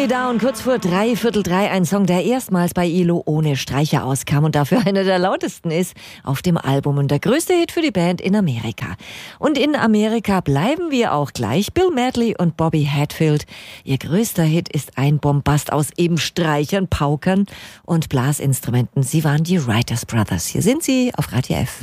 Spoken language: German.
Me Down, kurz vor 3:45, ein Song, der erstmals bei ILO ohne Streicher auskam und dafür einer der lautesten ist auf dem Album und der größte Hit für die Band in Amerika. Und in Amerika bleiben wir auch gleich. Bill Medley und Bobby Hatfield. Ihr größter Hit ist ein Bombast aus eben Streichern, Paukern und Blasinstrumenten. Sie waren die Writers Brothers. Hier sind sie auf Radio F.